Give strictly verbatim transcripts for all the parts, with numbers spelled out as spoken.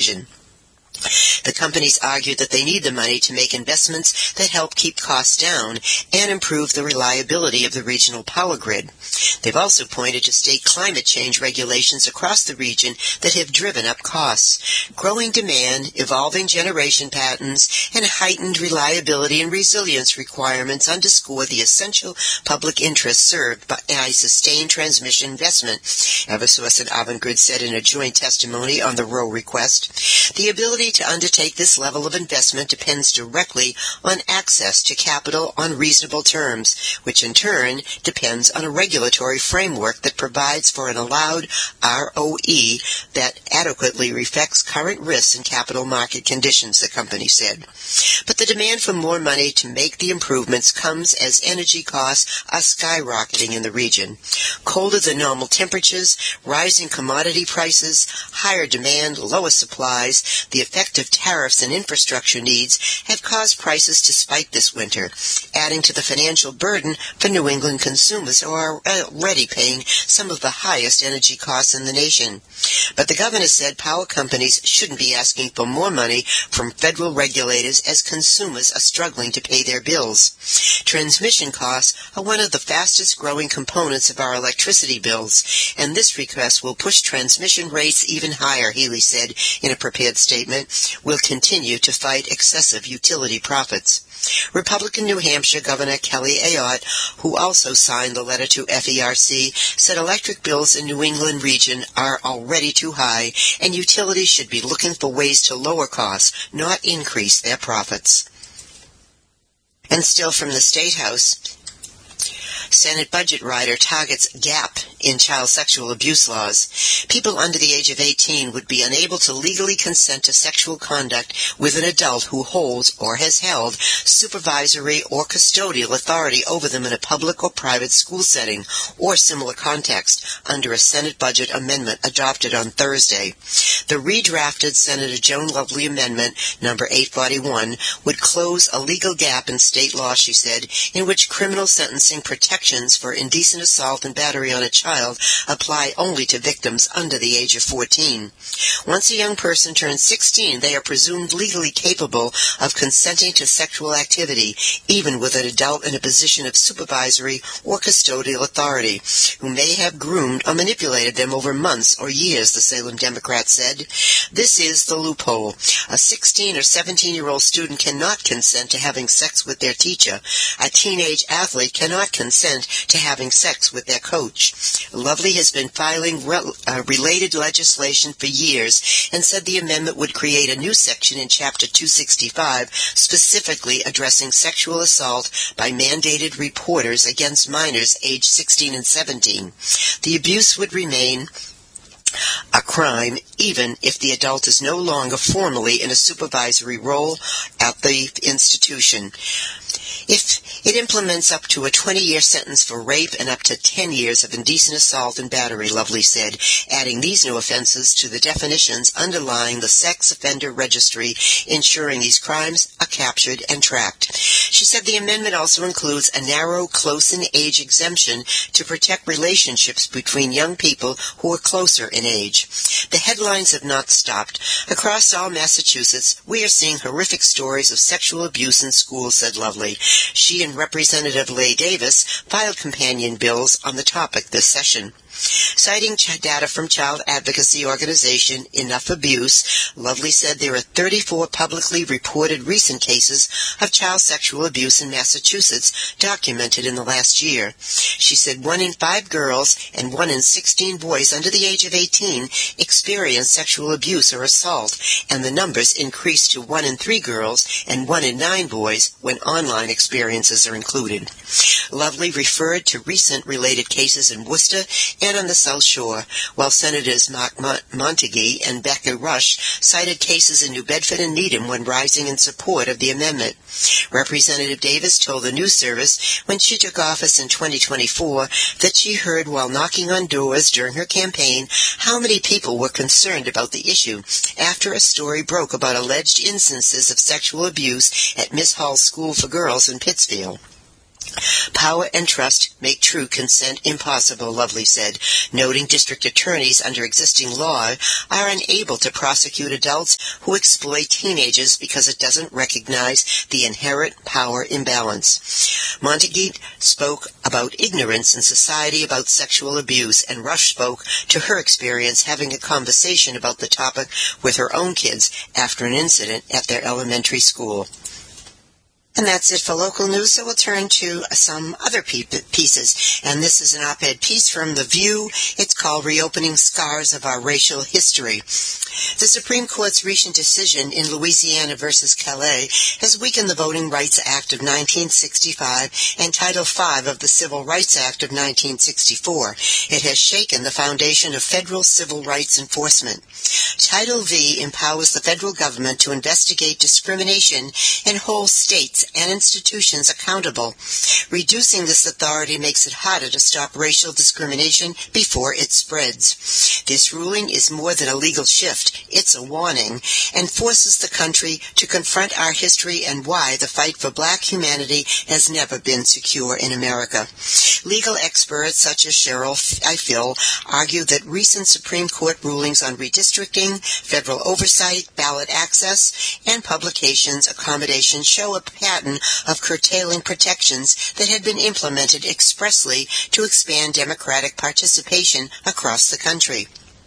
decision. The companies argued that they need the money to make investments that help keep costs down and improve the reliability of the regional power grid. They've also pointed to state climate change regulations across the region that have driven up costs. Growing demand, evolving generation patterns, and heightened reliability and resilience requirements underscore the essential public interest served by sustained transmission investment, Eversource and Avangrid said in a joint testimony on the Roe request. The ability to undertake this level of investment depends directly on access to capital on reasonable terms, which in turn depends on a regulatory framework that provides for an allowed R O E that adequately reflects current risks and capital market conditions, the company said. But the demand for more money to make the improvements comes as energy costs are skyrocketing in the region. Colder than normal temperatures, rising commodity prices, higher demand, lower supplies, the effect of tariffs and infrastructure needs have caused prices to spike this winter, adding to the financial burden for New England consumers who are already paying some of the highest energy costs in the nation. But the governor said power companies shouldn't be asking for more money from federal regulators as consumers are struggling to pay their bills. Transmission costs are one of the fastest growing components of our electricity bills, and this request will push transmission rates even higher, Healy said in a prepared statement. Will continue to fight excessive utility profits. Republican New Hampshire Governor Kelly Ayotte, who also signed the letter to F E R C, said electric bills in New England region are already too high and utilities should be looking for ways to lower costs, not increase their profits. And still from the State House, Senate budget rider targets gap in child sexual abuse laws. People under the age of eighteen would be unable to legally consent to sexual conduct with an adult who holds or has held supervisory or custodial authority over them in a public or private school setting or similar context under a Senate budget amendment adopted on Thursday. The redrafted Senator Joan Lovely amendment, number eight forty-one, would close a legal gap in state law, she said, in which criminal sentencing protections for indecent assault and battery on a child apply only to victims under the age of fourteen. Once a young person turns sixteen, they are presumed legally capable of consenting to sexual activity, even with an adult in a position of supervisory or custodial authority, who may have groomed or manipulated them over months or years, the Salem Democrat said. This is the loophole. A sixteen or seventeen-year-old student cannot consent to having sex with their teacher. A teenage athlete cannot consent to having sex with their coach. Lovely has been filing re- uh, related legislation for years and said the amendment would create a new section in Chapter two sixty-five specifically addressing sexual assault by mandated reporters against minors aged sixteen and seventeen. The abuse would remain a crime even if the adult is no longer formally in a supervisory role at the institution. If it implements up to a twenty-year sentence for rape and up to ten years of indecent assault and battery, Lovely said, adding these new offenses to the definitions underlying the sex offender registry, ensuring these crimes are captured and tracked. She said the amendment also includes a narrow, close-in age exemption to protect relationships between young people who are closer in age. The headlines have not stopped. Across all Massachusetts, we are seeing horrific stories of sexual abuse in schools, said Lovely. She and Representative Leigh Davis filed companion bills on the topic this session. Citing data from child advocacy organization Enough Abuse, Lovely said there are thirty-four publicly reported recent cases of child sexual abuse in Massachusetts documented in the last year. She said one in five girls and one in sixteen boys under the age of eighteen experienced sexual abuse or assault, and the numbers increased to one in three girls and one in nine boys when online experiences are included. Lovely referred to recent related cases in Worcester and on the South Shore, while Senators Mark Mon- Montague and Becca Rush cited cases in New Bedford and Needham when rising in support of the amendment. Representative Davis told the news service when she took office in twenty twenty-four that she heard while knocking on doors during her campaign how many people were concerned about the issue after a story broke about alleged instances of sexual abuse at Miss Hall's School for Girls in Pittsfield. Power and trust make true consent impossible, Lovely said, noting district attorneys under existing law are unable to prosecute adults who exploit teenagers because it doesn't recognize the inherent power imbalance. Montague spoke about ignorance in society about sexual abuse, and Rush spoke to her experience having a conversation about the topic with her own kids after an incident at their elementary school. And that's it for local news, so we'll turn to some other pieces. And this is an op-ed piece from The View. It's called Reopening Scars of Our Racial History. The Supreme Court's recent decision in Louisiana versus Calais has weakened the Voting Rights Act of nineteen sixty-five and Title five of the Civil Rights Act of nineteen sixty-four. It has shaken the foundation of federal civil rights enforcement. Title V empowers the federal government to investigate discrimination and hold states and institutions accountable. Reducing this authority makes it harder to stop racial discrimination before it spreads. This ruling is more than a legal shift. It's a warning, and forces the country to confront our history and why the fight for black humanity has never been secure in America. Legal experts such as Cheryl Ifill argue that recent Supreme Court rulings on redistricting, federal oversight, ballot access, and publications accommodation show a pattern of curtailing protections that had been implemented expressly to expand democratic participation across the country.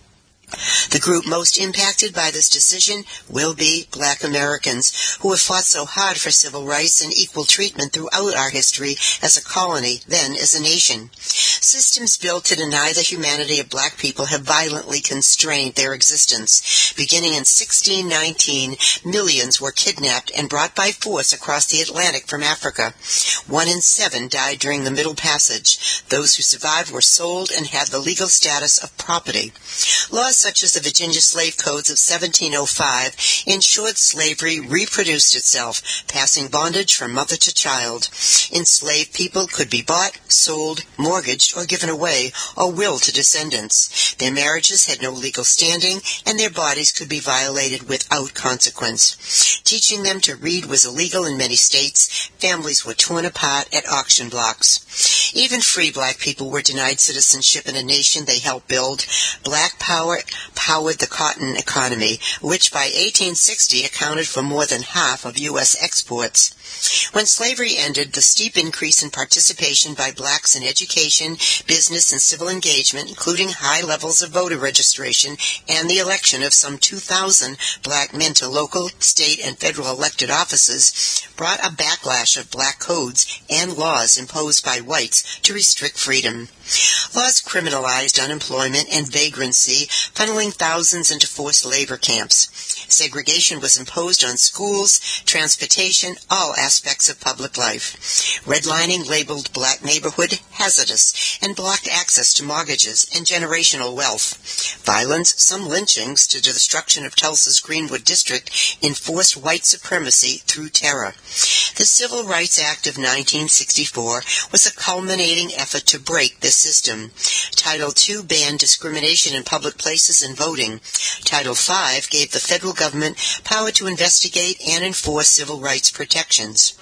The group most impacted by this decision will be Black Americans, who have fought so hard for civil rights and equal treatment throughout our history as a colony, then as a nation. Systems built to deny the humanity of black people have violently constrained their existence. Beginning in sixteen nineteen, millions were kidnapped and brought by force across the Atlantic from Africa. One in seven died during the Middle Passage. Those who survived were sold and had the legal status of property. Laws such as the Virginia Slave Codes of seventeen oh five ensured slavery reproduced itself, passing bondage from mother to child. Enslaved people could be bought, sold, mortgaged, or given away, or willed to descendants. Their marriages had no legal standing, and their bodies could be violated without consequence. Teaching them to read was illegal in many states. Families were torn apart at auction blocks. Even free black people were denied citizenship in a nation they helped build. Black power powered the cotton economy, which by eighteen sixty accounted for more than half of U S exports. When slavery ended, the steep increase in participation by blacks in education, business, and civil engagement, including high levels of voter registration and the election of some two thousand black men to local, state, and federal elected offices, brought a backlash of black codes and laws imposed by whites to restrict freedom. Laws criminalized unemployment and vagrancy, funneling thousands into forced labor camps. Segregation was imposed on schools, transportation, all aspects of public life. Redlining labeled black neighborhood hazardous and blocked access to mortgages and generational wealth. Violence, some lynchings to the destruction of Tulsa's Greenwood District, enforced white supremacy through terror. The Civil Rights Act of nineteen sixty-four was a culminating effort to break this system. Title two banned discrimination in public places and voting. Title five gave the federal government power to investigate and enforce civil rights protections.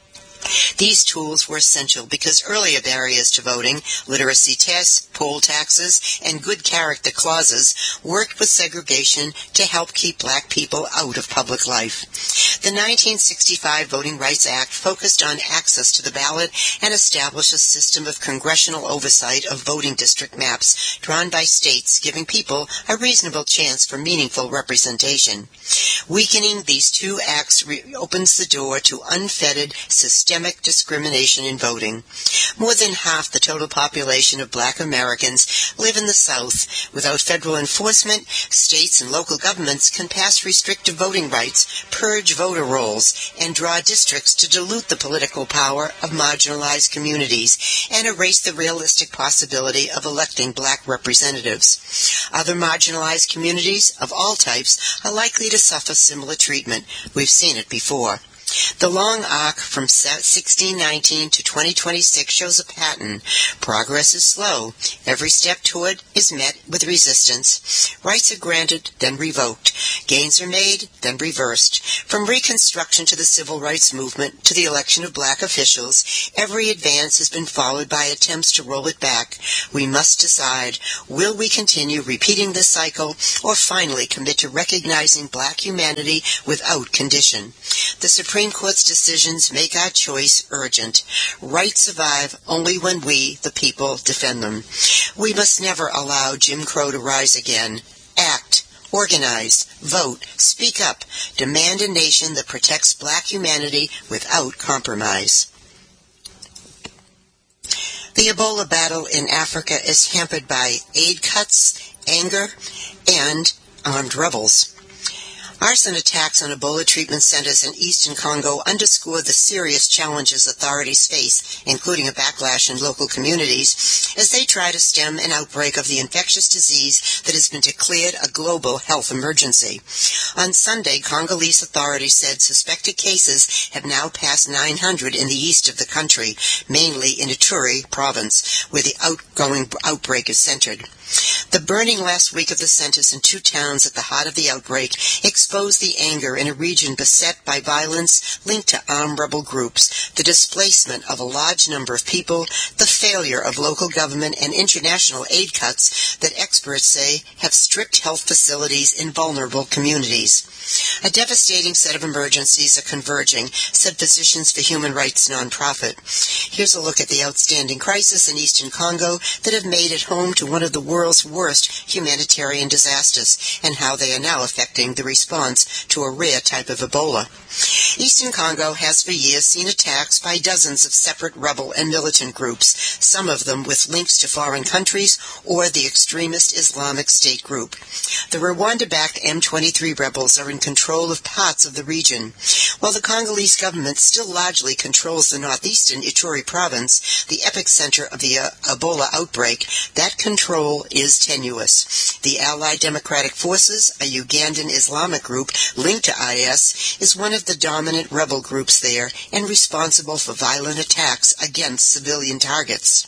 These tools were essential because earlier barriers to voting, literacy tests, poll taxes, and good character clauses worked with segregation to help keep black people out of public life. The nineteen sixty-five Voting Rights Act focused on access to the ballot and established a system of congressional oversight of voting district maps drawn by states, giving people a reasonable chance for meaningful representation. Weakening these two acts opens the door to unfettered systemic discrimination in voting. More than half the total population of black Americans live in the South. Without federal enforcement, states and local governments can pass restrictive voting rights, purge voter rolls, and draw districts to dilute the political power of marginalized communities and erase the realistic possibility of electing black representatives. Other marginalized communities of all types are likely to suffer similar treatment. We've seen it before. The long arc from sixteen nineteen to twenty twenty-six shows a pattern. Progress is slow. Every step toward is met with resistance. Rights are granted, then revoked. Gains are made, then reversed. From Reconstruction to the Civil Rights Movement to the election of black officials, every advance has been followed by attempts to roll it back. We must decide, will we continue repeating this cycle or finally commit to recognizing black humanity without condition? The Supreme Court's decisions make our choice urgent. Rights survive only when we, the people, defend them. We must never allow Jim Crow to rise again. Act, organize, vote, speak up, demand a nation that protects black humanity without compromise. The Ebola battle in Africa is hampered by aid cuts, anger, and armed rebels. Arson attacks on Ebola treatment centers in eastern Congo underscore the serious challenges authorities face, including a backlash in local communities, as they try to stem an outbreak of the infectious disease that has been declared a global health emergency. On Sunday, Congolese authorities said suspected cases have now passed nine hundred in the east of the country, mainly in Ituri province, where the outgoing outbreak is centered. The burning last week of the centers in two towns at the heart of the outbreak exposed the anger in a region beset by violence linked to armed rebel groups, the displacement of a large number of people, the failure of local government and international aid cuts that experts say have stripped health facilities in vulnerable communities. A devastating set of emergencies are converging, said Physicians for Human Rights nonprofit. Here's a look at the outstanding crisis in eastern Congo that have made it home to one of the world's worst humanitarian disasters and how they are now affecting the response to a rare type of Ebola. Eastern Congo has for years seen attacks by dozens of separate rebel and militant groups, some of them with links to foreign countries or the extremist Islamic State group. The Rwanda-backed M twenty-three rebels are in control of parts of the region. While the Congolese government still largely controls the northeastern Ituri province, the epicenter of the uh, Ebola outbreak, that control is tenuous. The Allied Democratic Forces, a Ugandan Islamic group linked to I S, is one of the dominant rebel groups there and responsible for violent attacks against civilian targets.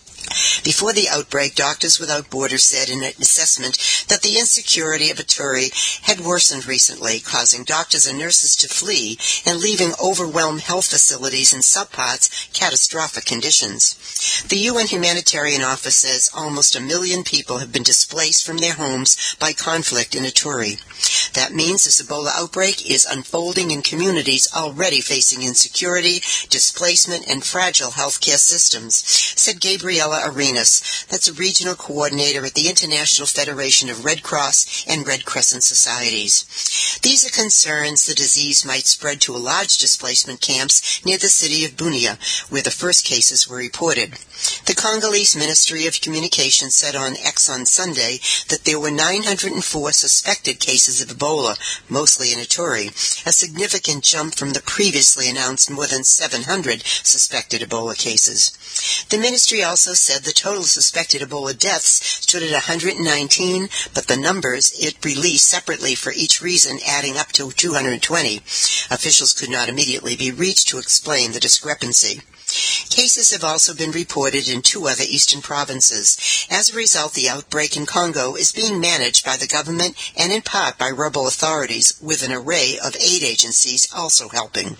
Before the outbreak, Doctors Without Borders said in an assessment that the insecurity of Ituri had worsened recently, causing doctors and nurses to flee and leaving overwhelmed health facilities in some parts catastrophic conditions. The U N Humanitarian Office says almost a million people have been displaced from their homes by conflict in Ituri. That means this Ebola outbreak is unfolding in communities already facing insecurity, displacement, and fragile healthcare systems, said Gabriela Arenas. That's a regional coordinator at the International Federation of Red Cross and Red Crescent Societies. These are concerns the disease might spread to large displacement camps near the city of Bunia, where the first cases were reported. The Congolese Ministry of Communications said on X on Sunday that there were nine hundred four suspected cases of Ebola, mostly in Ituri, a significant jump from the previously announced more than seven hundred suspected Ebola cases. The ministry also said the total suspected Ebola deaths stood at one hundred nineteen, but the numbers it released separately for each reason adding up to two hundred twenty. Officials could not immediately be reached to explain the discrepancy. Cases have also been reported in two other eastern provinces. As a result, the outbreak in Congo is being managed by the government and in part by rebel authorities, with an array of aid agencies also helping.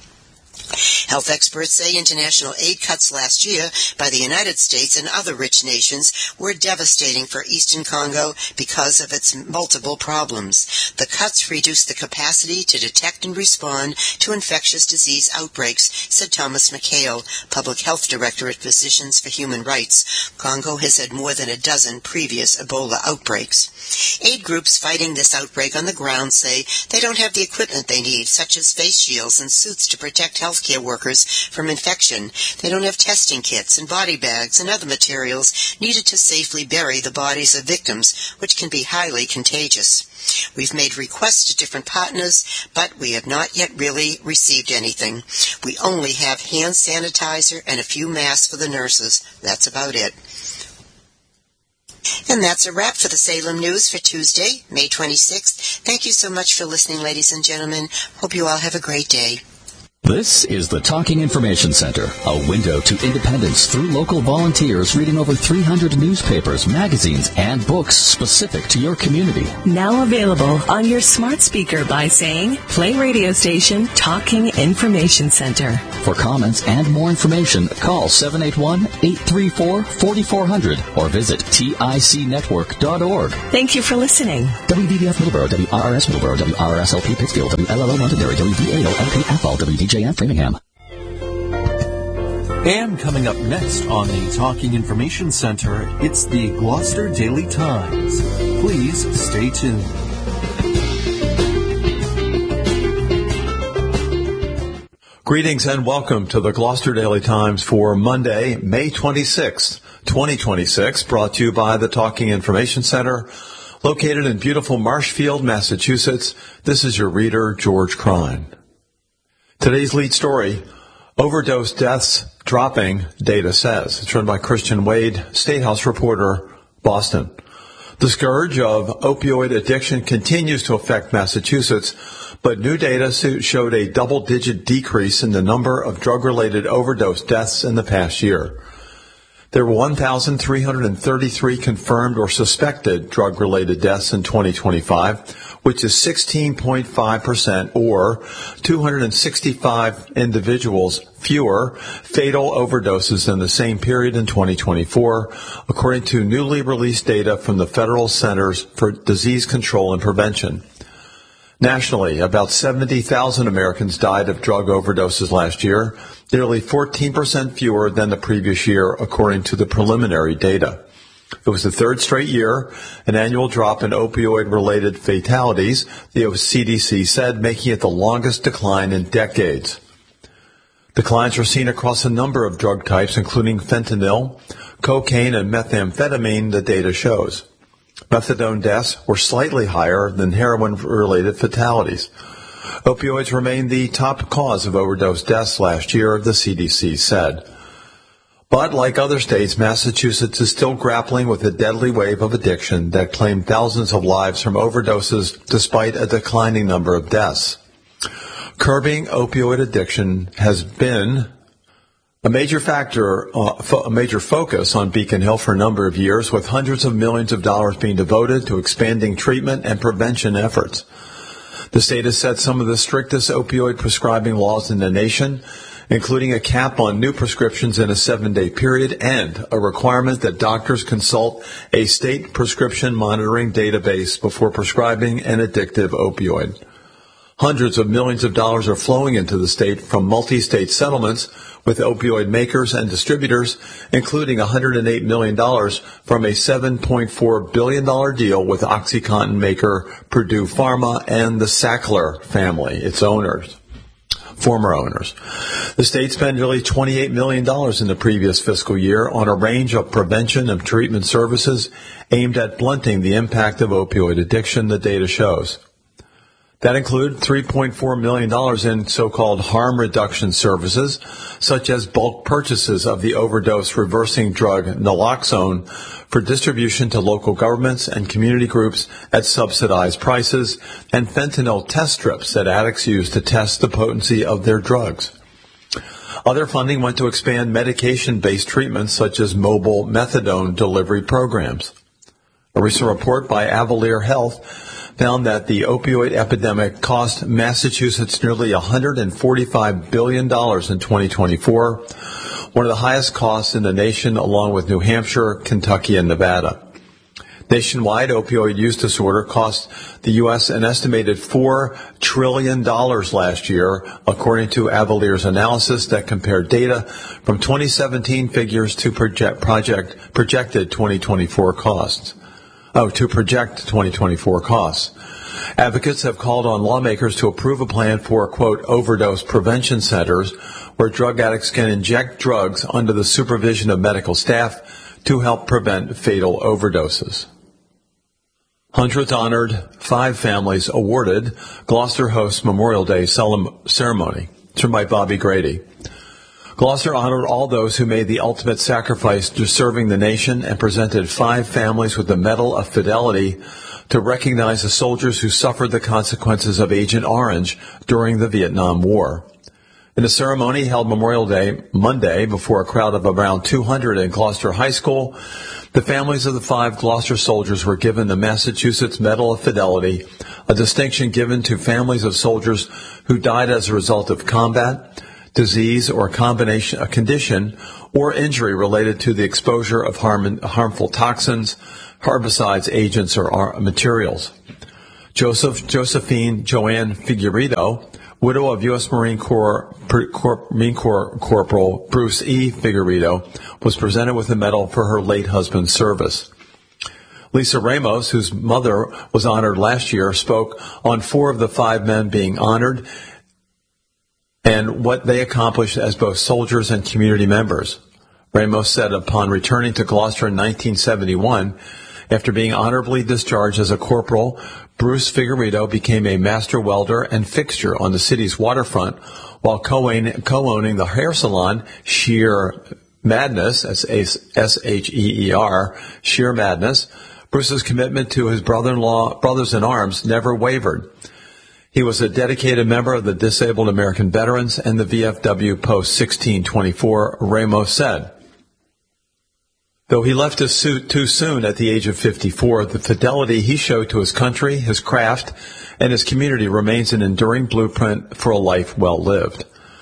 Health experts say international aid cuts last year by the United States and other rich nations were devastating for eastern Congo because of its multiple problems. The cuts reduced the capacity to detect and respond to infectious disease outbreaks, said Thomas McHale, Public Health Director at Physicians for Human Rights. Congo has had more than a dozen previous Ebola outbreaks. Aid groups fighting this outbreak on the ground say they don't have the equipment they need, such as face shields and suits to protect health healthcare workers from infection. They don't have testing kits and body bags and other materials needed to safely bury the bodies of victims, which can be highly contagious. We've made requests to different partners, but we have not yet really received anything. We only have hand sanitizer and a few masks for the nurses. That's about it. And that's a wrap for the Salem News for Tuesday, May twenty-sixth. Thank you so much for listening, ladies and gentlemen. Hope you all have a great day. This is the Talking Information Center, a window to independence through local volunteers reading over three hundred newspapers, magazines, and books specific to your community. Now available on your smart speaker by saying, play radio station Talking Information Center. For comments and more information, call seven eight one, eight three four, four four zero zero or visit tic network dot org. Thank you for listening. W B B F Middleborough, W R R S Middleborough, W R R S L P Pittsfield, W L L O Londonderry, W V A O L P Athol, W D J M Framingham. And coming up next on the Talking Information Center, it's the Gloucester Daily Times. Please stay tuned. Greetings and welcome to the Gloucester Daily Times for Monday, May twenty-sixth, twenty twenty-six, brought to you by the Talking Information Center, located in beautiful Marshfield, Massachusetts. This is your reader, George Crine. Today's lead story, overdose deaths dropping, data says. It's run by Christian Wade, State House reporter, Boston. The scourge of opioid addiction continues to affect Massachusetts, but new data showed a double-digit decrease in the number of drug-related overdose deaths in the past year. There were one thousand three hundred thirty-three confirmed or suspected drug-related deaths in twenty twenty-five, which is sixteen point five percent or two hundred sixty-five individuals fewer fatal overdoses than the same period in twenty twenty-four, according to newly released data from the Federal Centers for Disease Control and Prevention. Nationally, about seventy thousand Americans died of drug overdoses last year, nearly fourteen percent fewer than the previous year, according to the preliminary data. It was the third straight year, an annual drop in opioid-related fatalities, the C D C said, making it the longest decline in decades. Declines were seen across a number of drug types, including fentanyl, cocaine, and methamphetamine, the data shows. Methadone deaths were slightly higher than heroin-related fatalities. Opioids remained the top cause of overdose deaths last year, the C D C said. But like other states, Massachusetts is still grappling with a deadly wave of addiction that claimed thousands of lives from overdoses despite a declining number of deaths. Curbing opioid addiction has been a major factor, uh, fo- a major focus on Beacon Hill for a number of years, with hundreds of millions of dollars being devoted to expanding treatment and prevention efforts. The state has set some of the strictest opioid prescribing laws in the nation, including a cap on new prescriptions in a seven-day period and a requirement that doctors consult a state prescription monitoring database before prescribing an addictive opioid. Hundreds of millions of dollars are flowing into the state from multi-state settlements with opioid makers and distributors, including one hundred eight million dollars from a seven point four billion dollars deal with OxyContin maker Purdue Pharma and the Sackler family, its owners, former owners. The state spent nearly twenty-eight million dollars in the previous fiscal year on a range of prevention and treatment services aimed at blunting the impact of opioid addiction, the data shows. That include three point four million dollars in so-called harm reduction services, such as bulk purchases of the overdose reversing drug naloxone for distribution to local governments and community groups at subsidized prices, and fentanyl test strips that addicts use to test the potency of their drugs. Other funding went to expand medication-based treatments such as mobile methadone delivery programs. A recent report by Avalere Health found that the opioid epidemic cost Massachusetts nearly one hundred forty-five billion dollars in twenty twenty-four, one of the highest costs in the nation, along with New Hampshire, Kentucky, and Nevada. Nationwide, opioid use disorder cost the U S an estimated four trillion dollars last year, according to Avalere's analysis that compared data from twenty seventeen figures to project, project, projected twenty twenty-four costs. Oh, to project twenty twenty-four costs. Advocates have called on lawmakers to approve a plan for, quote, overdose prevention centers where drug addicts can inject drugs under the supervision of medical staff to help prevent fatal overdoses. Hundreds honored, five families awarded. Gloucester hosts Memorial Day ceremony. It's from by Bobby Grady. Gloucester honored all those who made the ultimate sacrifice to serving the nation and presented five families with the Medal of Fidelity to recognize the soldiers who suffered the consequences of Agent Orange during the Vietnam War. In a ceremony held Memorial Day Monday before a crowd of around two hundred in Gloucester High School, the families of the five Gloucester soldiers were given the Massachusetts Medal of Fidelity, a distinction given to families of soldiers who died as a result of combat, disease, or a combination, a condition, or injury related to the exposure of harm, harmful toxins, herbicides, agents, or materials. Joseph Josephine Joanne Figueredo, widow of U S Marine Corps, Corp, Marine Corps Corporal Bruce E. Figueredo, was presented with a medal for her late husband's service. Lisa Ramos, whose mother was honored last year, spoke on four of the five men being honored and what they accomplished as both soldiers and community members. Ramos said upon returning to Gloucester in nineteen seventy-one, after being honorably discharged as a corporal, Bruce Figueredo became a master welder and fixture on the city's waterfront while co-owning the hair salon Sheer Madness, S H E E R, Sheer Madness. Bruce's commitment to his brother-in-law, brothers-in-arms never wavered. He was a dedicated member of the Disabled American Veterans and the V F W Post sixteen twenty-four, Ramos said. Though he left us too soon at the age of fifty-four, the fidelity he showed to his country, his craft, and his community remains an enduring blueprint for a life well lived.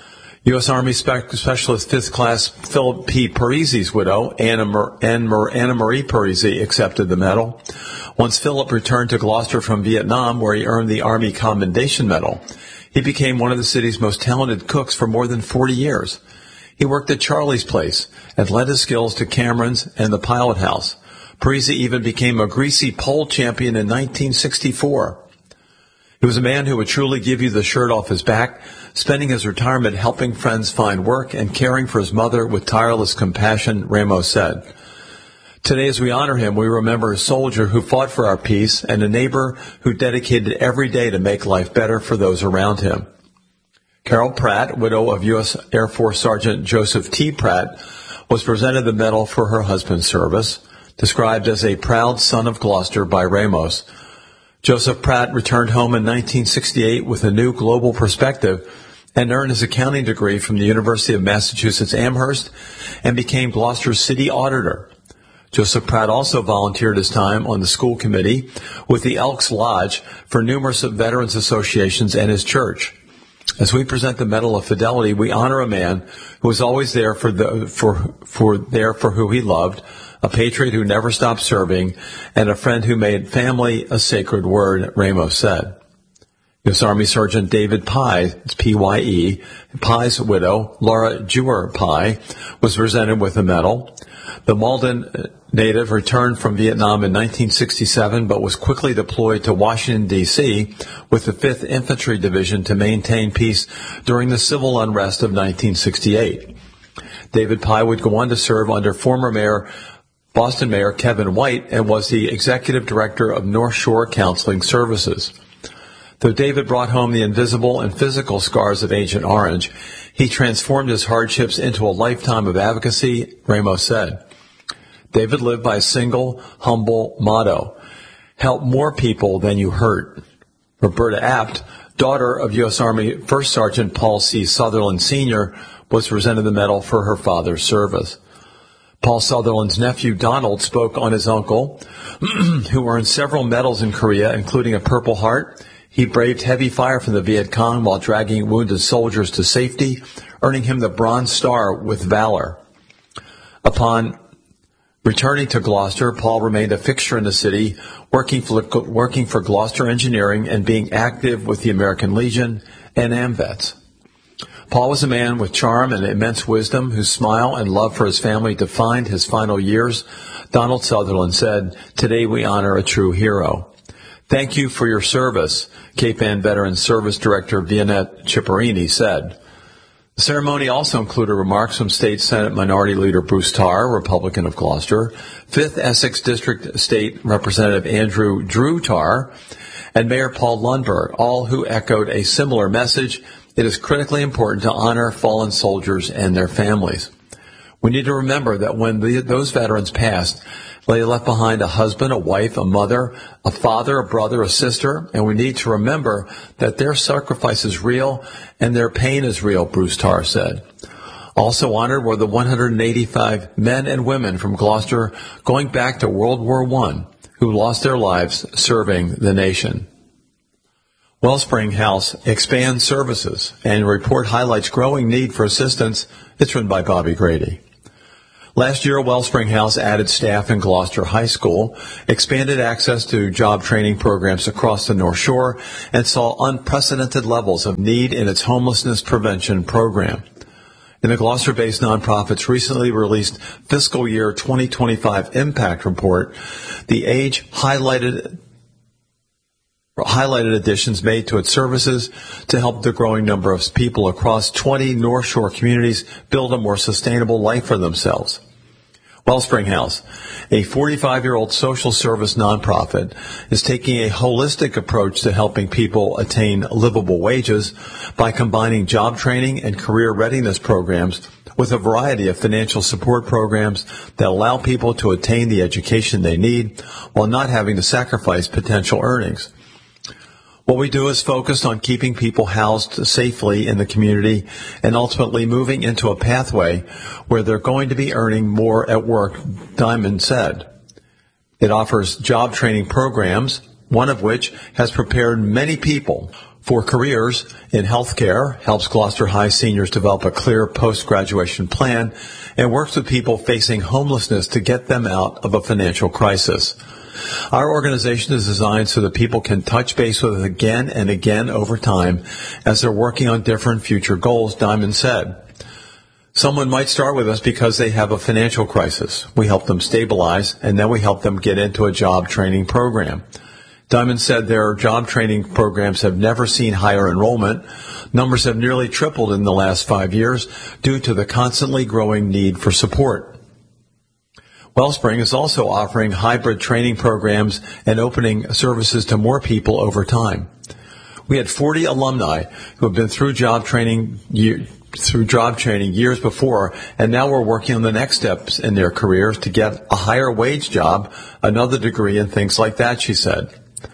U S Army Spe- Specialist fifth Class Philip P. Parisi's widow, Anna, Mar- Anna Marie Parisi, accepted the medal. Once Philip returned to Gloucester from Vietnam, where he earned the Army Commendation Medal, he became one of the city's most talented cooks for more than forty years. He worked at Charlie's Place and lent his skills to Cameron's and the Pilot House. Parisi even became a greasy pole champion in nineteen sixty-four. He was a man who would truly give you the shirt off his back, spending his retirement helping friends find work and caring for his mother with tireless compassion, Ramos said. Today, as we honor him, we remember a soldier who fought for our peace and a neighbor who dedicated every day to make life better for those around him. Carol Pratt, widow of U S Air Force Sergeant Joseph T. Pratt, was presented the medal for her husband's service, described as a proud son of Gloucester by Ramos. Joseph Pratt returned home in nineteen sixty-eight with a new global perspective and earned his accounting degree from the University of Massachusetts Amherst and became Gloucester's city auditor. Joseph Pratt also volunteered his time on the school committee with the Elks Lodge for numerous veterans associations and his church. As we present the Medal of Fidelity, we honor a man who was always there for the for for there for who he loved, a patriot who never stopped serving, and a friend who made family a sacred word, Ramos said. U S Army Sergeant David Pye, P Y E, Pye's widow, Laura Jewer Pye, was presented with a medal. The Malden native returned from Vietnam in nineteen sixty-seven, but was quickly deployed to Washington, D C with the fifth Infantry Division to maintain peace during the civil unrest of nineteen sixty-eight. David Pye would go on to serve under former Mayor, Boston Mayor Kevin White, and was the Executive Director of North Shore Counseling Services. Though David brought home the invisible and physical scars of Agent Orange, he transformed his hardships into a lifetime of advocacy, Ramos said. David lived by a single, humble motto: help more people than you hurt. Roberta Apt, daughter of U S Army First Sergeant Paul C. Sutherland Senior, was presented the medal for her father's service. Paul Sutherland's nephew Donald spoke on his uncle, who earned several medals in Korea, including a Purple Heart. He braved heavy fire from the Viet Cong while dragging wounded soldiers to safety, earning him the Bronze Star with valor. Upon returning to Gloucester, Paul remained a fixture in the city, working for, working for Gloucester Engineering and being active with the American Legion and AMVETS. Paul was a man with charm and immense wisdom whose smile and love for his family defined his final years. Donald Sutherland said, "Today we honor a true hero." Thank you for your service, Cape Ann Veterans Service Director Vianette Ciparini said. The ceremony also included remarks from State Senate Minority Leader Bruce Tarr, Republican of Gloucester, fifth Essex District State Representative Andrew Drew Tarr, and Mayor Paul Lundberg, all who echoed a similar message: it is critically important to honor fallen soldiers and their families. We need to remember that when the, those veterans passed, they left behind a husband, a wife, a mother, a father, a brother, a sister, and we need to remember that their sacrifice is real and their pain is real, Bruce Tarr said. Also honored were the one hundred eighty-five men and women from Gloucester going back to World War One who lost their lives serving the nation. Wellspring House expands services, and a report highlights growing need for assistance. It's written by Bobby Grady. Last year, Wellspring House added staff in Gloucester High School, expanded access to job training programs across the North Shore, and saw unprecedented levels of need in its homelessness prevention program. In the Gloucester-based nonprofit's recently released fiscal year twenty twenty-five impact report, the age highlighted highlighted additions made to its services to help the growing number of people across twenty North Shore communities build a more sustainable life for themselves. Wellspring House, a forty-five-year-old social service nonprofit, is taking a holistic approach to helping people attain livable wages by combining job training and career readiness programs with a variety of financial support programs that allow people to attain the education they need while not having to sacrifice potential earnings. What we do is focused on keeping people housed safely in the community and ultimately moving into a pathway where they're going to be earning more at work, Diamond said. It offers job training programs, one of which has prepared many people for careers in healthcare, helps Gloucester High seniors develop a clear post-graduation plan, and works with people facing homelessness to get them out of a financial crisis. Our organization is designed so that people can touch base with us again and again over time as they're working on different future goals, Diamond said. Someone might start with us because they have a financial crisis. We help them stabilize, and then we help them get into a job training program. Diamond said their job training programs have never seen higher enrollment. Numbers have nearly tripled in the last five years due to the constantly growing need for support. Wellspring is also offering hybrid training programs and opening services to more people over time. We had forty alumni who have been through job training year, through job training years before, and now we're working on the next steps in their careers to get a higher wage job, another degree, and things like that, she said.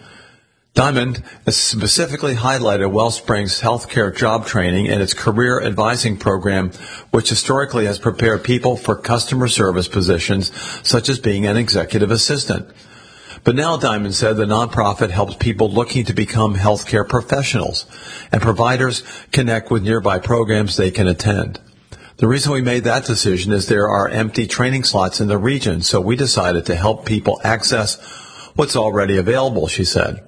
Diamond has specifically highlighted Wellspring's healthcare job training and its career advising program, which historically has prepared people for customer service positions, such as being an executive assistant. But now, Diamond said, the nonprofit helps people looking to become healthcare professionals, and providers connect with nearby programs they can attend. The reason we made that decision is there are empty training slots in the region, so we decided to help people access what's already available, she said.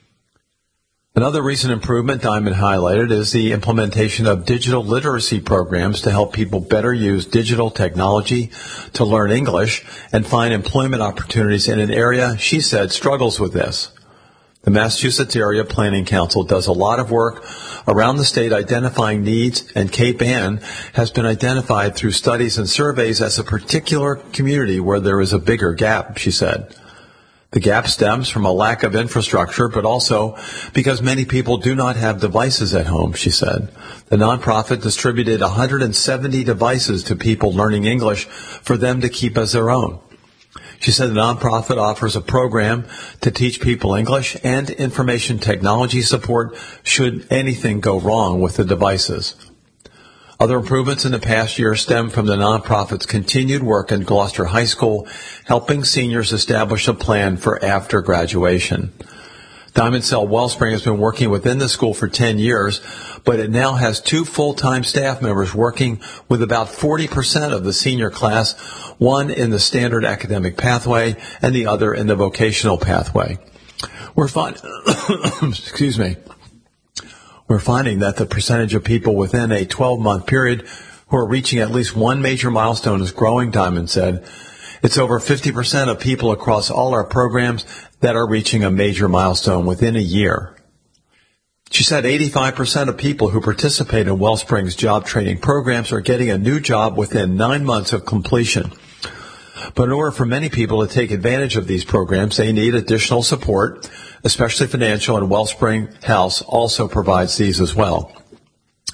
Another recent improvement Diamond highlighted is the implementation of digital literacy programs to help people better use digital technology to learn English and find employment opportunities in an area she said struggles with this. The Massachusetts Area Planning Council does a lot of work around the state identifying needs, and Cape Ann has been identified through studies and surveys as a particular community where there is a bigger gap, she said. The gap stems from a lack of infrastructure, but also because many people do not have devices at home, she said. The nonprofit distributed one hundred seventy devices to people learning English for them to keep as their own. She said the nonprofit offers a program to teach people English and information technology support should anything go wrong with the devices. Other improvements in the past year stem from the nonprofit's continued work in Gloucester High School, helping seniors establish a plan for after graduation. Diamond Cell Wellspring has been working within the school for ten years, but it now has two full-time staff members working with about forty percent of the senior class, one in the standard academic pathway and the other in the vocational pathway. We're fine. Excuse me. We're finding that the percentage of people within a twelve-month period who are reaching at least one major milestone is growing, Diamond said. It's over fifty percent of people across all our programs that are reaching a major milestone within a year. She said eighty-five percent of people who participate in Wellspring's job training programs are getting a new job within nine months of completion. But in order for many people to take advantage of these programs, they need additional support, especially financial, and Wellspring House also provides these as well.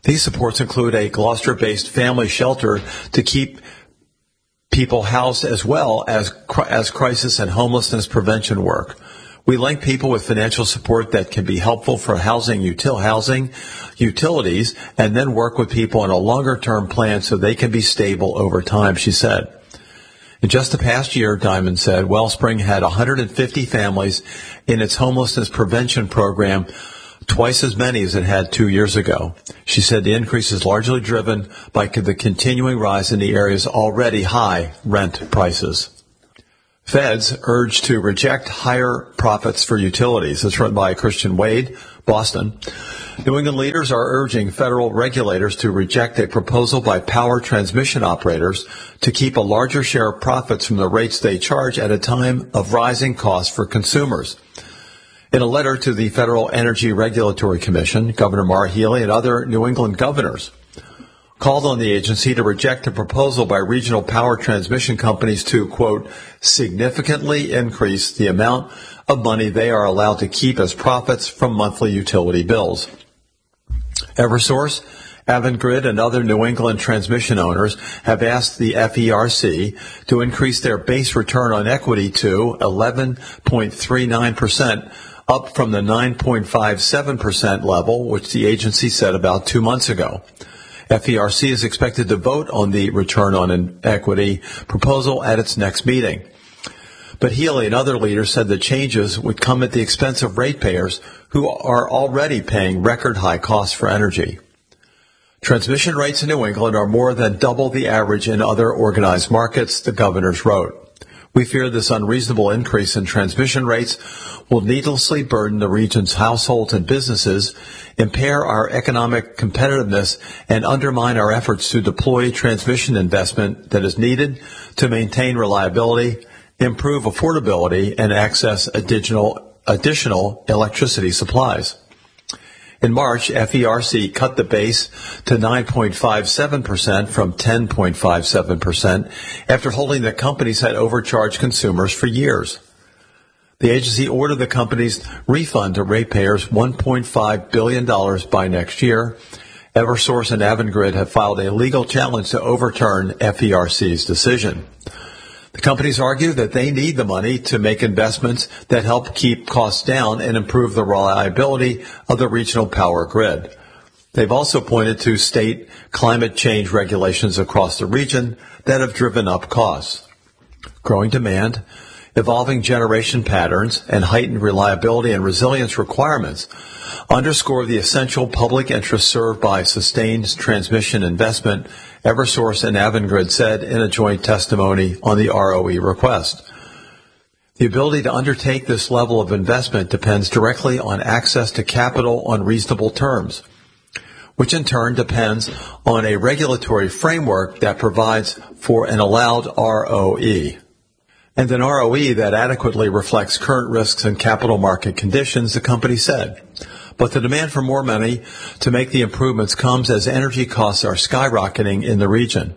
These supports include a Gloucester-based family shelter to keep people housed, as well as as crisis and homelessness prevention work. We link people with financial support that can be helpful for housing, util, housing utilities, and then work with people on a longer-term plan so they can be stable over time, she said. In just the past year, Diamond said, Wellspring had one hundred fifty families in its homelessness prevention program, twice as many as it had two years ago. She said the increase is largely driven by the continuing rise in the area's already high rent prices. Feds urge to reject higher profits for utilities. It's written by Christian Wade, Boston. New England leaders are urging federal regulators to reject a proposal by power transmission operators to keep a larger share of profits from the rates they charge at a time of rising costs for consumers. In a letter to the Federal Energy Regulatory Commission, Governor Maura Healey and other New England governors called on the agency to reject a proposal by regional power transmission companies to, quote, significantly increase the amount of money they are allowed to keep as profits from monthly utility bills. Eversource, Avangrid, and other New England transmission owners have asked the F E R C to increase their base return on equity to eleven point three nine percent, up from the nine point five seven percent level, which the agency said about two months ago. F E R C is expected to vote on the return on equity proposal at its next meeting. But Healey and other leaders said the changes would come at the expense of ratepayers who are already paying record high costs for energy. Transmission rates in New England are more than double the average in other organized markets, the governors wrote. We fear this unreasonable increase in transmission rates will needlessly burden the region's households and businesses, impair our economic competitiveness, and undermine our efforts to deploy transmission investment that is needed to maintain reliability, improve affordability, and access additional, additional electricity supplies. In March, F E R C cut the base to nine point five seven percent from ten point five seven percent after holding that companies had overcharged consumers for years. The agency ordered the companies refund to ratepayers one point five billion dollars by next year. Eversource and Avangrid have filed a legal challenge to overturn F E R C's decision. The companies argue that they need the money to make investments that help keep costs down and improve the reliability of the regional power grid. They've also pointed to state climate change regulations across the region that have driven up costs. Growing demand, evolving generation patterns, and heightened reliability and resilience requirements underscore the essential public interest served by sustained transmission investment, Eversource and Avangrid said in a joint testimony on the R O E request. The ability to undertake this level of investment depends directly on access to capital on reasonable terms, which in turn depends on a regulatory framework that provides for an allowed R O E, and an R O E that adequately reflects current risks and capital market conditions, the company said. But the demand for more money to make the improvements comes as energy costs are skyrocketing in the region.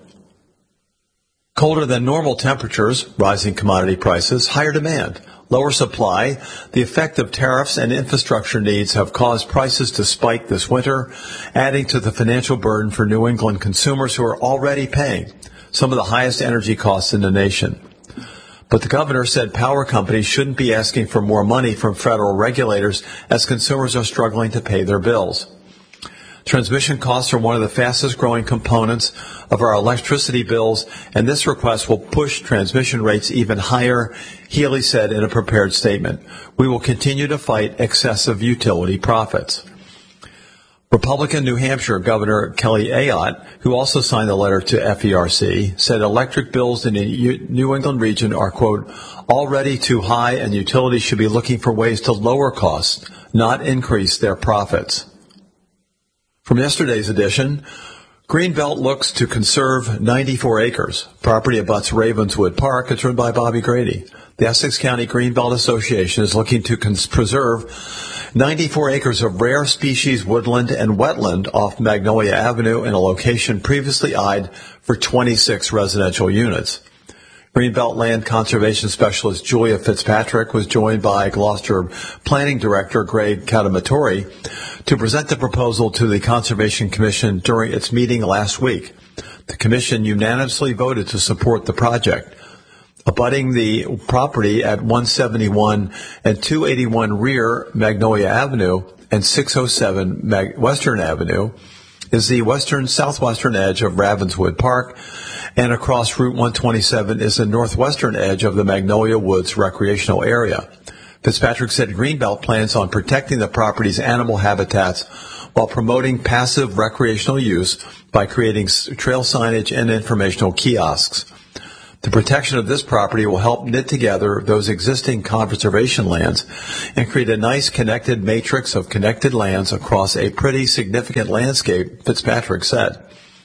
Colder than normal temperatures, rising commodity prices, higher demand, lower supply, the effect of tariffs and infrastructure needs have caused prices to spike this winter, adding to the financial burden for New England consumers who are already paying some of the highest energy costs in the nation. But the governor said power companies shouldn't be asking for more money from federal regulators as consumers are struggling to pay their bills. Transmission costs are one of the fastest growing components of our electricity bills, and this request will push transmission rates even higher, Healey said in a prepared statement. We will continue to fight excessive utility profits. Republican New Hampshire Governor Kelly Ayotte, who also signed the letter to F E R C, said electric bills in the New England region are, quote, already too high and utilities should be looking for ways to lower costs, not increase their profits. From yesterday's edition, Greenbelt looks to conserve ninety-four acres. Property abuts Ravenswood Park. It's run by Bobby Grady. The Essex County Greenbelt Association is looking to cons- preserve ninety-four acres of rare species woodland and wetland off Magnolia Avenue in a location previously eyed for twenty-six residential units. Greenbelt Land Conservation Specialist Julia Fitzpatrick was joined by Gloucester Planning Director Greg Cadamatori to present the proposal to the Conservation Commission during its meeting last week. The Commission unanimously voted to support the project. Abutting the property at one seventy-one and two eighty-one Rear Magnolia Avenue and six oh seven Mag- Western Avenue is the western southwestern edge of Ravenswood Park, and across Route one twenty-seven is the northwestern edge of the Magnolia Woods recreational area. Fitzpatrick said Greenbelt plans on protecting the property's animal habitats while promoting passive recreational use by creating trail signage and informational kiosks. The protection of this property will help knit together those existing conservation lands and create a nice connected matrix of connected lands across a pretty significant landscape, Fitzpatrick said.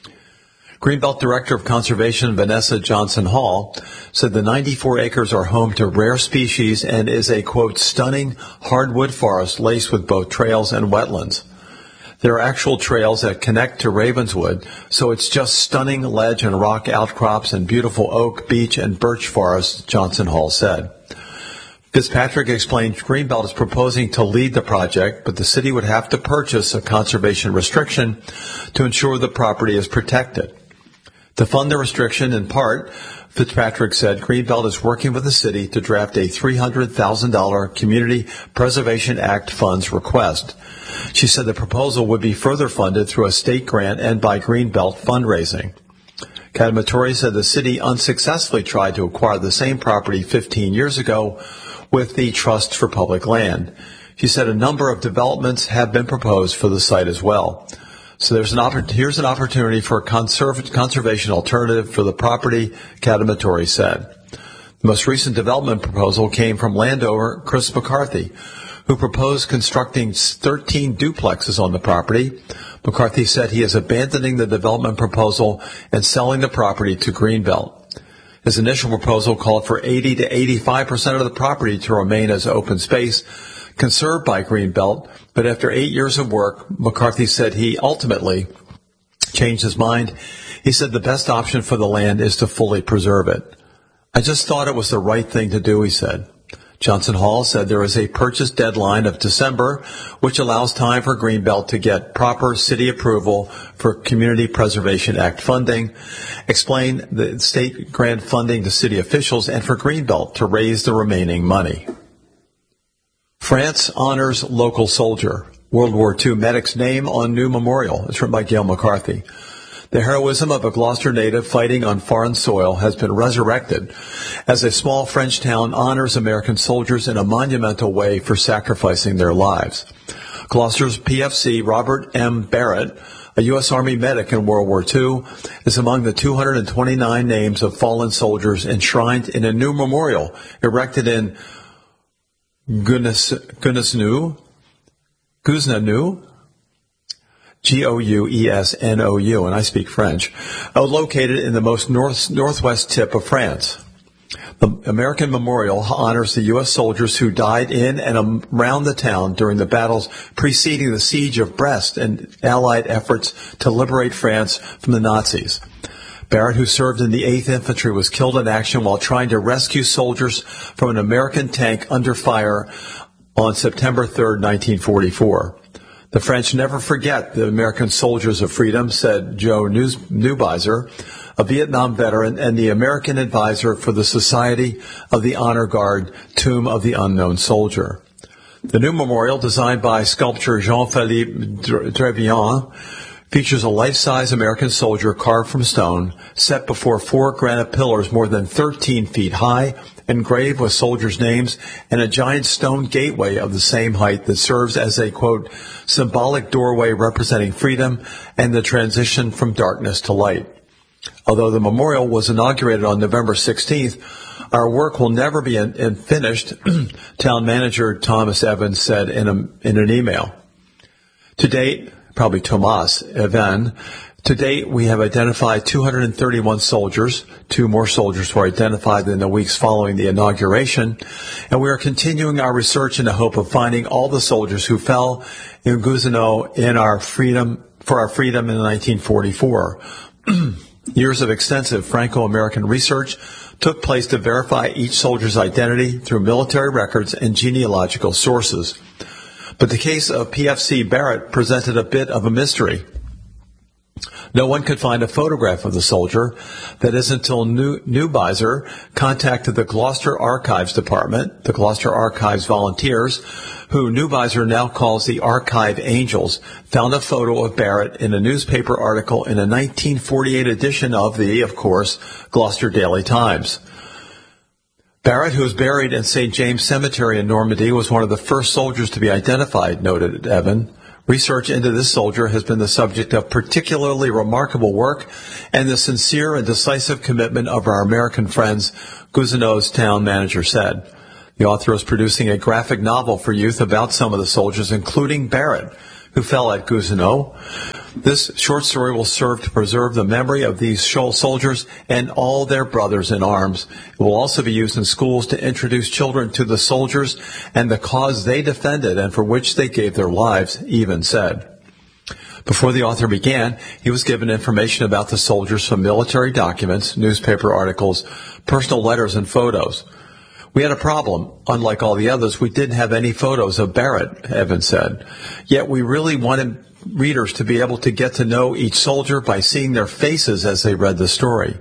Greenbelt Director of Conservation Vanessa Johnson Hall said the ninety-four acres are home to rare species and is a, quote, stunning hardwood forest laced with both trails and wetlands. There are actual trails that connect to Ravenswood, so it's just stunning ledge and rock outcrops and beautiful oak, beech, and birch forests, Johnson Hall said. Fitzpatrick explained Greenbelt is proposing to lead the project, but the city would have to purchase a conservation restriction to ensure the property is protected. To fund the restriction, in part, Fitzpatrick said Greenbelt is working with the city to draft a three hundred thousand dollars Community Preservation Act funds request. She said the proposal would be further funded through a state grant and by Greenbelt fundraising. Cadamatori said the city unsuccessfully tried to acquire the same property fifteen years ago with the Trust for Public Land. She said a number of developments have been proposed for the site as well. So there's an oppor- here's an opportunity for a conserv- conservation alternative for the property, Cadamatori said. The most recent development proposal came from landowner Chris McCarthy, who proposed constructing thirteen duplexes on the property. McCarthy said he is abandoning the development proposal and selling the property to Greenbelt. His initial proposal called for eighty to eighty-five percent of the property to remain as open space, conserved by Greenbelt, but after eight years of work, McCarthy said he ultimately changed his mind. He said the best option for the land is to fully preserve it. I just thought it was the right thing to do, he said. Johnson Hall said there is a purchase deadline of December, which allows time for Greenbelt to get proper city approval for Community Preservation Act funding, explain the state grant funding to city officials, and for Greenbelt to raise the remaining money. France honors local soldier. World War Two medic's name on new memorial. It's written by Gail McCarthy. The heroism of a Gloucester native fighting on foreign soil has been resurrected as a small French town honors American soldiers in a monumental way for sacrificing their lives. Gloucester's P F C Robert M. Barrett, a U S Army medic in World War Two, is among the two hundred twenty-nine names of fallen soldiers enshrined in a new memorial erected in Gouesnou, Gouesnou, G O U E S N O U, and I speak French, uh, located in the most north, northwest tip of France. The American Memorial honors the U S soldiers who died in and around the town during the battles preceding the siege of Brest and Allied efforts to liberate France from the Nazis. Barrett, who served in the eighth Infantry, was killed in action while trying to rescue soldiers from an American tank under fire on September third, nineteen forty-four. The French never forget the American soldiers of freedom, said Joe Neubiser, a Vietnam veteran and the American advisor for the Society of the Honor Guard, Tomb of the Unknown Soldier. The new memorial, designed by sculptor Jean-Philippe Drevillon, features a life-size American soldier carved from stone, set before four granite pillars more than thirteen feet high, engraved with soldiers' names, and a giant stone gateway of the same height that serves as a, quote, symbolic doorway representing freedom and the transition from darkness to light. Although the memorial was inaugurated on November sixteenth, our work will never be in, in finished, town manager Thomas Evans said in, a, in an email. To date, probably Thomas Evan, to date, we have identified two hundred thirty-one soldiers. Two more soldiers were identified in the weeks following the inauguration, and we are continuing our research in the hope of finding all the soldiers who fell in Gouesnou in our freedom for our freedom in nineteen forty-four. Years of extensive Franco-American research took place to verify each soldier's identity through military records and genealogical sources. But the case of P F C Barrett presented a bit of a mystery. No one could find a photograph of the soldier. That is until New- Neubizer contacted the Gloucester Archives Department, the Gloucester Archives volunteers, who Neubizer now calls the Archive Angels, found a photo of Barrett in a newspaper article in a nineteen forty-eight edition of the, of course, Gloucester Daily Times. Barrett, who was buried in Saint James Cemetery in Normandy, was one of the first soldiers to be identified, noted Evan. Research into this soldier has been the subject of particularly remarkable work and the sincere and decisive commitment of our American friends, Gouzenau's town manager said. The author is producing a graphic novel for youth about some of the soldiers, including Barrett, who fell at Gouzenau. This short story will serve to preserve the memory of these soldiers and all their brothers in arms. It will also be used in schools to introduce children to the soldiers and the cause they defended and for which they gave their lives, Even said. Before the author began, he was given information about the soldiers from military documents, newspaper articles, personal letters, and photos. We had a problem. Unlike all the others, we didn't have any photos of Barrett, Evans said. Yet we really wanted readers to be able to get to know each soldier by seeing their faces as they read the story.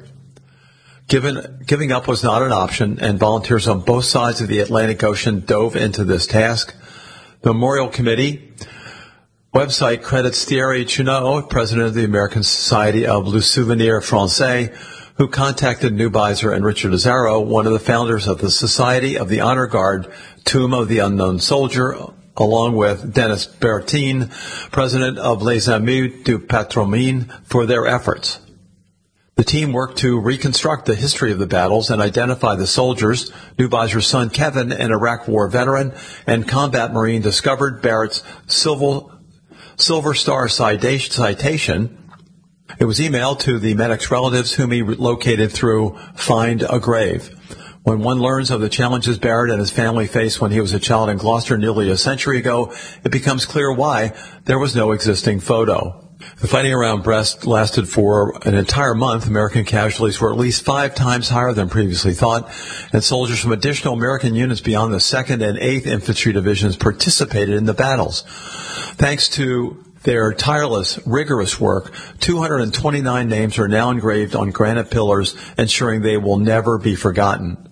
Given, giving up was not an option, and volunteers on both sides of the Atlantic Ocean dove into this task. The Memorial Committee website credits Thierry Chunot, president of the American Society of Le Souvenir Français, who contacted Neubizer and Richard Azaro, one of the founders of the Society of the Honor Guard, Tomb of the Unknown Soldier, along with Dennis Bertin, president of Les Amis du Patrimoine, for their efforts. The team worked to reconstruct the history of the battles and identify the soldiers. Neubizer's son Kevin, an Iraq War veteran and combat Marine, discovered Barrett's Silver, Silver Star citation. It was emailed to the medic's relatives, whom he located through Find a Grave. When one learns of the challenges Barrett and his family faced when he was a child in Gloucester nearly a century ago, it becomes clear why there was no existing photo. The fighting around Brest lasted for an entire month. American casualties were at least five times higher than previously thought, and soldiers from additional American units beyond the second and eighth Infantry Divisions participated in the battles. Thanks to their tireless, rigorous work, two hundred twenty-nine names are now engraved on granite pillars, ensuring they will never be forgotten.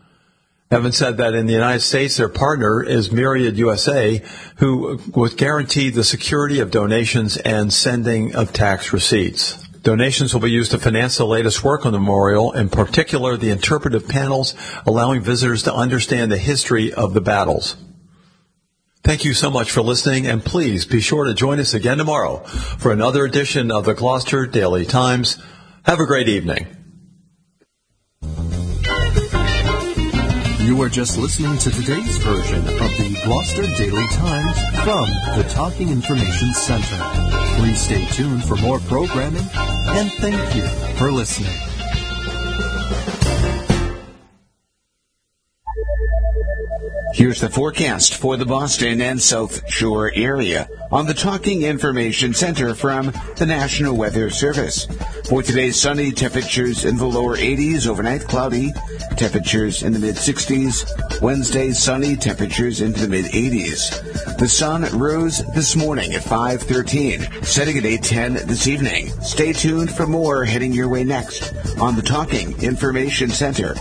Evans said that in the United States, their partner is Myriad U S A, who was guaranteed the security of donations and sending of tax receipts. Donations will be used to finance the latest work on the memorial, in particular the interpretive panels, allowing visitors to understand the history of the battles. Thank you so much for listening, and please be sure to join us again tomorrow for another edition of the Gloucester Daily Times. Have a great evening. You are just listening to today's version of the Gloucester Daily Times from the Talking Information Center. Please stay tuned for more programming, and thank you for listening. Here's the forecast for the Boston and South Shore area on the Talking Information Center from the National Weather Service. For today's sunny, temperatures in the lower eighties, overnight cloudy, temperatures in the mid-sixties. Wednesday, sunny, temperatures into the mid-eighties. The sun rose this morning at five thirteen, setting at eight ten this evening. Stay tuned for more heading your way next on the Talking Information Center.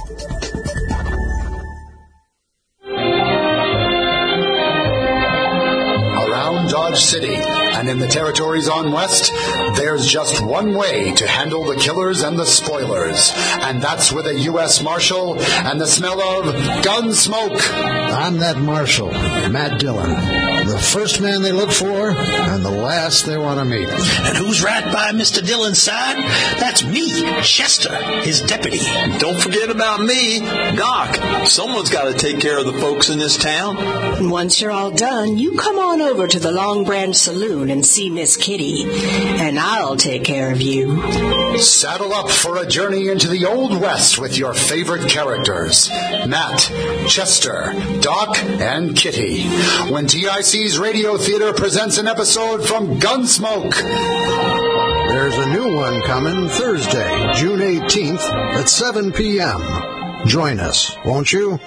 Dodge City and in the territories on west, there's just one way to handle the killers and the spoilers, and that's with a U S Marshal and the smell of gun smoke. I'm that Marshal, Matt Dillon, the first man they look for and the last they want to meet. And who's right by Mister Dillon's side? That's me, Chester, his deputy. Don't forget about me, Doc. Someone's got to take care of the folks in this town. Once you're all done, you come on over to the Long Branch Saloon and see Miss Kitty, and I'll take care of you. Saddle up for a journey into the Old West with your favorite characters, Matt, Chester, Doc, and Kitty, when T I C's Radio Theater presents an episode from Gunsmoke. There's a new one coming Thursday, June eighteenth at seven p.m. Join us, won't you?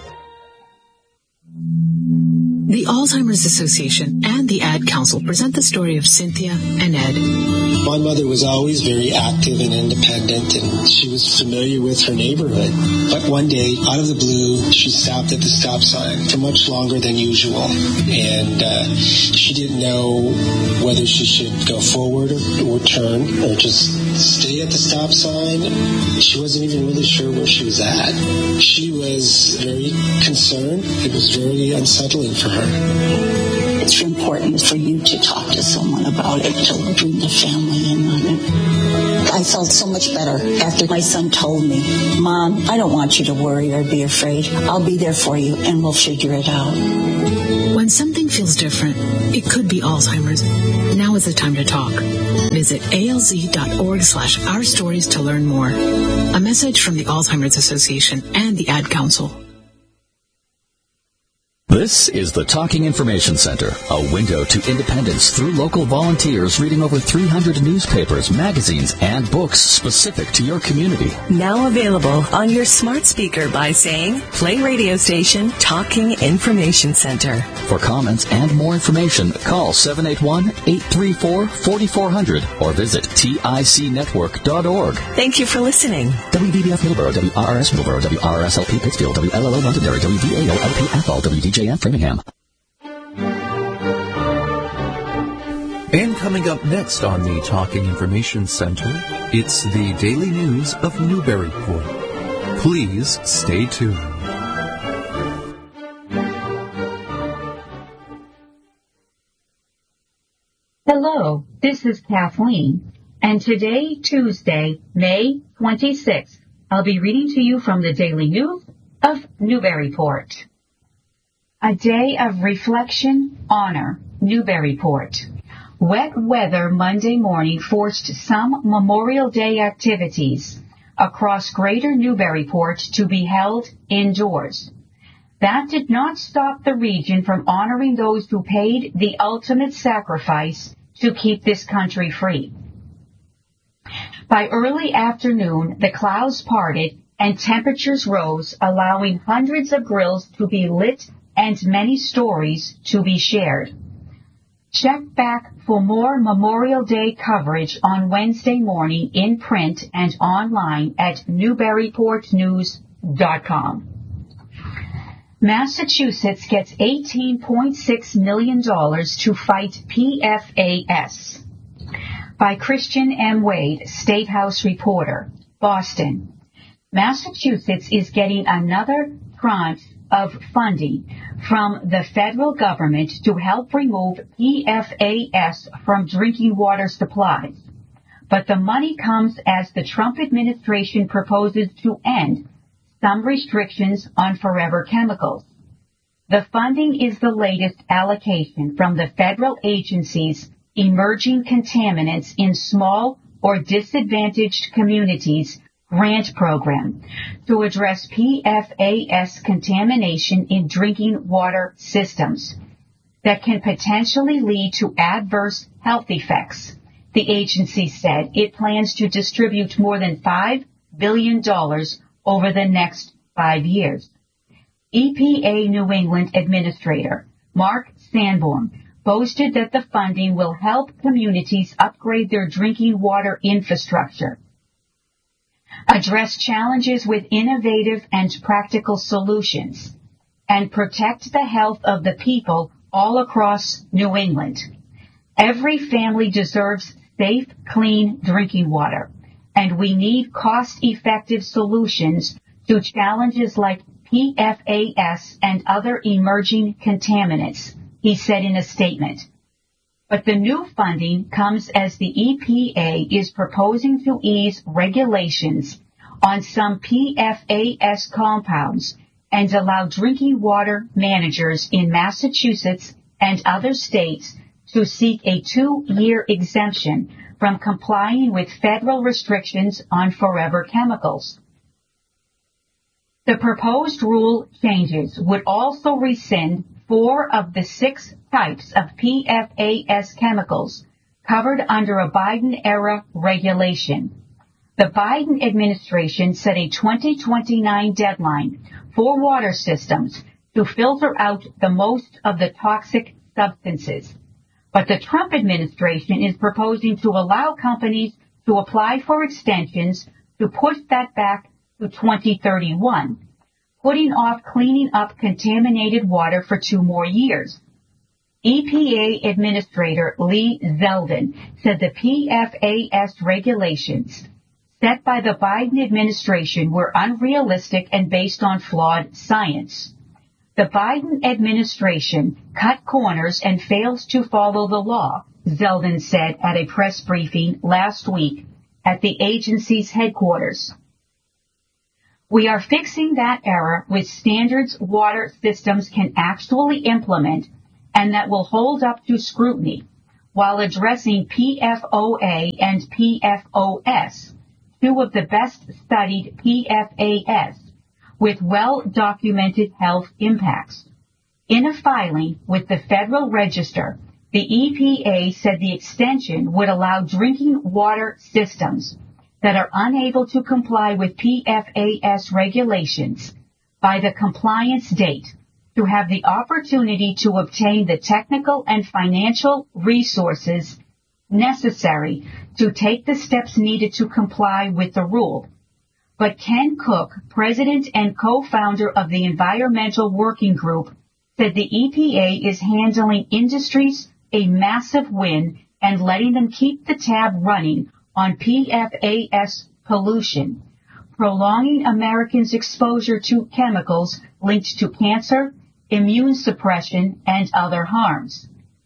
The Alzheimer's Association and the Ad Council present the story of Cynthia and Ed. My mother was always very active and independent, and she was familiar with her neighborhood. But one day, out of the blue, she stopped at the stop sign for much longer than usual. And uh, she didn't know whether she should go forward or, or turn or just stay at the stop sign. She wasn't even really sure where she was at. She was very concerned. It was very unsettling for her. It's important for you to talk to someone about it, to bring the family in on it. I felt so much better after my son told me, Mom, I don't want you to worry or be afraid. I'll be there for you and we'll figure it out. When something feels different, it could be Alzheimer's. Now is the time to talk. Visit alz.org slash our stories to learn more. A message from the Alzheimer's Association and the Ad Council. This is the Talking Information Center, a window to independence through local volunteers reading over three hundred newspapers, magazines, and books specific to your community. Now available on your smart speaker by saying, play radio station Talking Information Center. For comments and more information, call seven eight one, eight three four, four four zero zero or visit tic network dot org. Thank you for listening. W B B F Middleborough, W R R S Middleborough, W R R S L P Pittsfield, W L L O Londonderry, W V A O L P Athol, W D J and Framingham. And coming up next on the Talking Information Center, it's the daily news of Newburyport. Please stay tuned. Hello, this is Kathleen, and today, Tuesday, May twenty-sixth, I'll be reading to you from the Daily News of Newburyport. A day of reflection, honor, Newburyport. Wet weather Monday morning forced some Memorial Day activities across greater Newburyport to be held indoors. That did not stop the region from honoring those who paid the ultimate sacrifice to keep this country free. By early afternoon, the clouds parted and temperatures rose, allowing hundreds of grills to be lit and many stories to be shared. Check back for more Memorial Day coverage on Wednesday morning in print and online at newburyport news dot com. Massachusetts gets eighteen point six million dollars to fight P F A S. By Christian M. Wade, State House reporter, Boston. Massachusetts is getting another tranche of funding from the federal government to help remove P F A S from drinking water supplies. But the money comes as the Trump administration proposes to end some restrictions on forever chemicals. The funding is the latest allocation from the federal agency's Emerging Contaminants in Small or Disadvantaged Communities grant program to address P F A S contamination in drinking water systems that can potentially lead to adverse health effects. The agency said it plans to distribute more than five billion dollars over the next five years. E P A New England Administrator Mark Sanborn boasted that the funding will help communities upgrade their drinking water infrastructure, address challenges with innovative and practical solutions, and protect the health of the people all across New England. Every family deserves safe, clean drinking water, and we need cost-effective solutions to challenges like P F A S and other emerging contaminants, he said in a statement. But the new funding comes as the E P A is proposing to ease regulations on some P F A S compounds and allow drinking water managers in Massachusetts and other states to seek a two-year exemption from complying with federal restrictions on forever chemicals. The proposed rule changes would also rescind four of the six types of P F A S chemicals covered under a Biden-era regulation. The Biden administration set a twenty twenty-nine deadline for water systems to filter out the most of the toxic substances. But the Trump administration is proposing to allow companies to apply for extensions to push that back to twenty thirty-one, putting off cleaning up contaminated water for two more years. E P A Administrator Lee Zeldin said the P F A S regulations set by the Biden administration were unrealistic and based on flawed science. The Biden administration cut corners and fails to follow the law, Zeldin said at a press briefing last week at the agency's headquarters. We are fixing that error with standards water systems can actually implement and that will hold up to scrutiny while addressing P F O A and P F O S, two of the best studied P F A S, with well-documented health impacts. In a filing with the Federal Register, the E P A said the extension would allow drinking water systems that are unable to comply with P F A S regulations by the compliance date to have the opportunity to obtain the technical and financial resources necessary to take the steps needed to comply with the rule. But Ken Cook, president and co-founder of the Environmental Working Group, said the E P A is handling industries a massive win and letting them keep the tab running on P F A S pollution, prolonging Americans' exposure to chemicals linked to cancer, immune suppression, and other harms.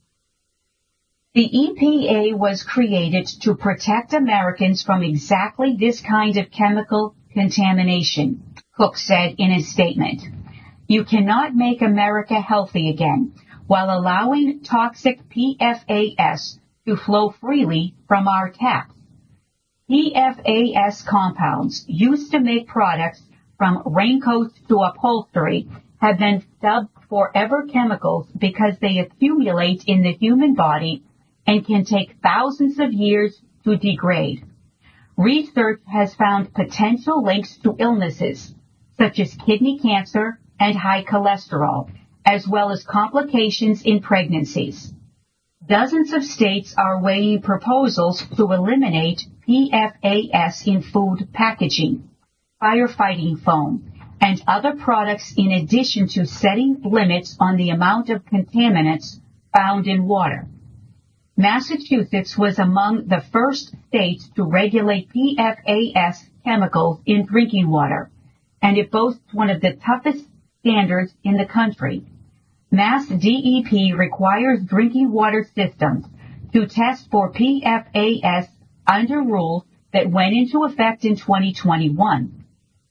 The E P A was created to protect Americans from exactly this kind of chemical contamination, Cook said in his statement. You cannot make America healthy again while allowing toxic P F A S to flow freely from our taps. P F A S compounds used to make products from raincoats to upholstery have been dubbed forever chemicals because they accumulate in the human body and can take thousands of years to degrade. Research has found potential links to illnesses such as kidney cancer and high cholesterol, as well as complications in pregnancies. Dozens of states are weighing proposals to eliminate P F A S in food packaging, firefighting foam, and other products in addition to setting limits on the amount of contaminants found in water. Massachusetts was among the first states to regulate P F A S chemicals in drinking water, and it boasts one of the toughest standards in the country. Mass D E P requires drinking water systems to test for P F A S under rules that went into effect in twenty twenty-one.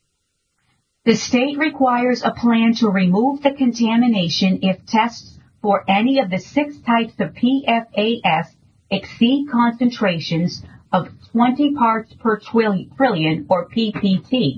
The state requires a plan to remove the contamination if tests for any of the six types of P F A S exceed concentrations of twenty parts per trillion, or P P T.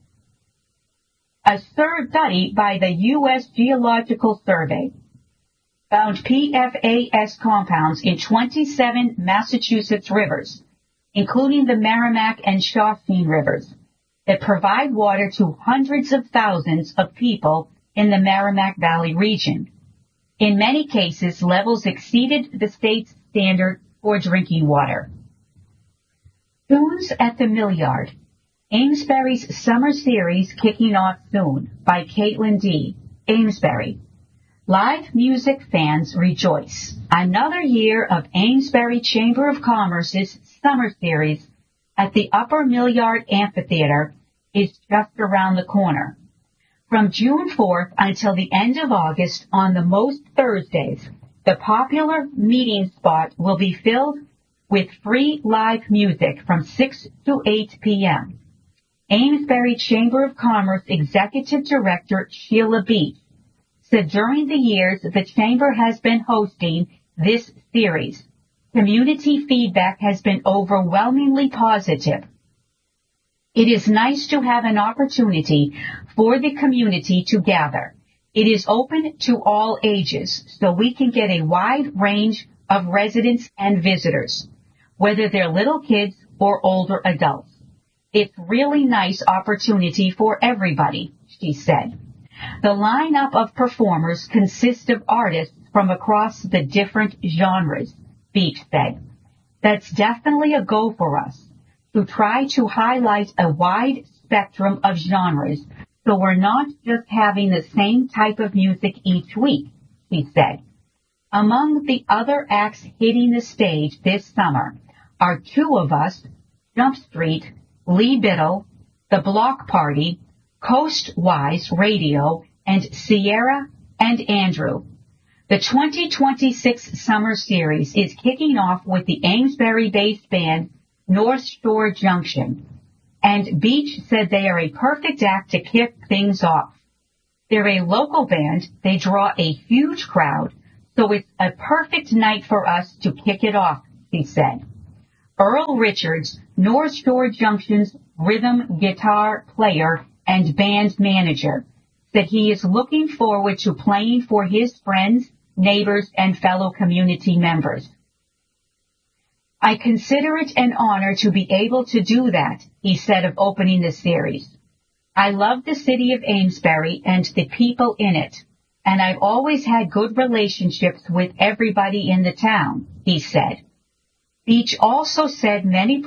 A study by the U S Geological Survey found P F A S compounds in twenty-seven Massachusetts rivers, including the Merrimack and Shawfene rivers, that provide water to hundreds of thousands of people in the Merrimack Valley region. In many cases, levels exceeded the state's standard for drinking water. Tunes at the Millyard, Amesbury's Summer Series kicking off soon, by Caitlin D., Amesbury. Live music fans rejoice. Another year of Amesbury Chamber of Commerce's Summer Series at the Upper Millyard Amphitheater is just around the corner. From June fourth until the end of August, on the most Thursdays, the popular meeting spot will be filled with free live music from six to eight p.m. Amesbury Chamber of Commerce Executive Director Sheila Beach said during the years the Chamber has been hosting this series, community feedback has been overwhelmingly positive. It is nice to have an opportunity for the community to gather. It is open to all ages, so we can get a wide range of residents and visitors, whether they're little kids or older adults. It's really nice opportunity for everybody, she said. The lineup of performers consists of artists from across the different genres, Beach said. That's definitely a go for us, to try to highlight a wide spectrum of genres, so we're not just having the same type of music each week, she said. Among the other acts hitting the stage this summer are Two of Us, Jump Street, Lee Biddle, The Block Party, Coastwise Radio, and Sierra and Andrew. The twenty twenty-six Summer Series is kicking off with the Amesbury-based band North Shore Junction, and Beach said they are a perfect act to kick things off. They're a local band, they draw a huge crowd, so it's a perfect night for us to kick it off, he said. Earl Richards, North Shore Junction's rhythm guitar player and band manager, said he is looking forward to playing for his friends, neighbors, and fellow community members. I consider it an honor to be able to do that, he said of opening the series. I love the city of Amesbury and the people in it, and I've always had good relationships with everybody in the town, he said. Beach also said many